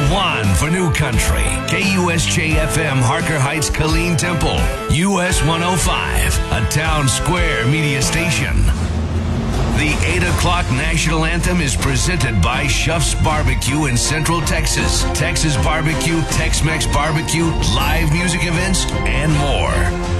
one for New Country. KUSJ-FM, Harker Heights, Killeen Temple. US 105, a Town Square media station. The 8 o'clock national anthem is presented by Shuff's Barbecue in Central Texas. Texas barbecue, Tex-Mex barbecue, live music events, and more.